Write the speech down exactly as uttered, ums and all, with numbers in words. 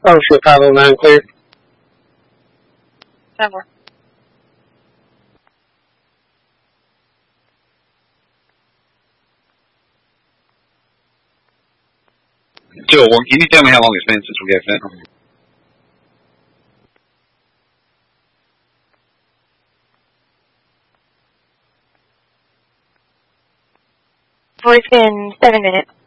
Oh, Chicago nine clear. Never. Joe, can you tell me how long it's been since we got fentanyl? Oh, it's been seven minutes.